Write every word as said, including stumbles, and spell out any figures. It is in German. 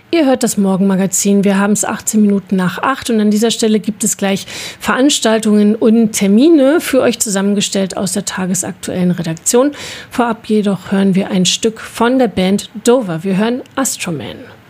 Ihr hört das Morgenmagazin. Wir haben es achtzehn Minuten nach acht und an dieser Stelle gibt es gleich Veranstaltungen und Termine für euch zusammengestellt aus der tagesaktuellen Redaktion. Vorab jedoch hören wir ein Stück von der Band Dover. Wir hören Astroman.